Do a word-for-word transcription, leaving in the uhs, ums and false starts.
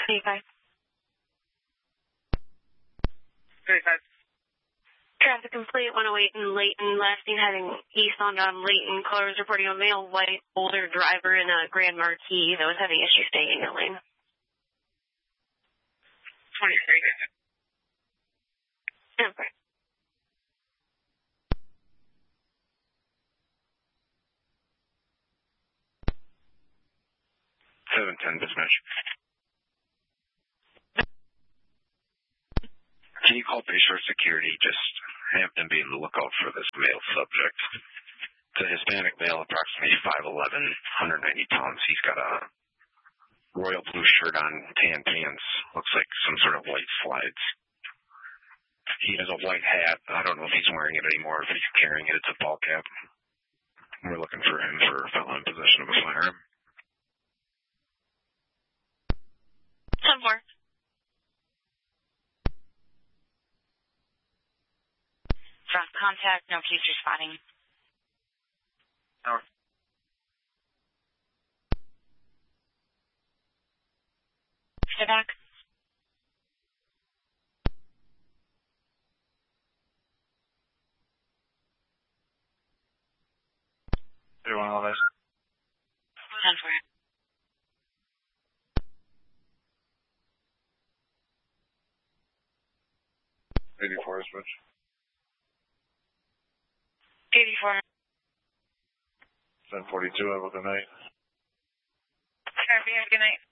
eighty-five. thirty-five. Traffic complete, one oh eight in Layton, last seen heading east on um, Layton. Cars reporting a male, white, older driver in a Grand Marquis that was having issues staying in the lane. twenty-three. Okay. seven ten dispatch. Can you call Bayshore Security? Just have them be on the lookout for this male subject. It's a Hispanic male, approximately five eleven, one hundred ninety pounds. He's got a royal blue shirt on, tan pants, looks like some sort of white slides. He has a white hat. I don't know if he's wearing it anymore, if he's carrying it. It's a ball cap. We're looking for him for felon in possession of a firearm. Ten four. Drunk contact, no future spotting. Hour. Stay back. thirty-one all this. ten four. eighty-four is which? eighty-four. ten forty-two, have a good night. Sure, good night.